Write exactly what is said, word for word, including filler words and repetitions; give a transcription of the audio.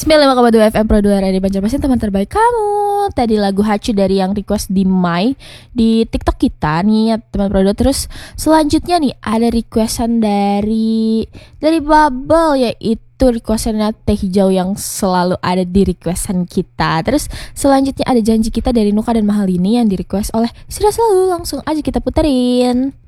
sembilan puluh lima koma dua F M Pro dua Radio Banjarmasin, teman terbaik kamu. Tadi lagu Hacu dari yang request di Mai di TikTok kita nih ya, teman Pro dua. Terus selanjutnya nih ada requestan dari dari Bubble, yaitu requestannya teh hijau yang selalu ada di requestan kita. Terus selanjutnya ada janji kita dari Nuka dan Mahalini yang di request oleh Sira Selalu. Langsung aja kita puterin.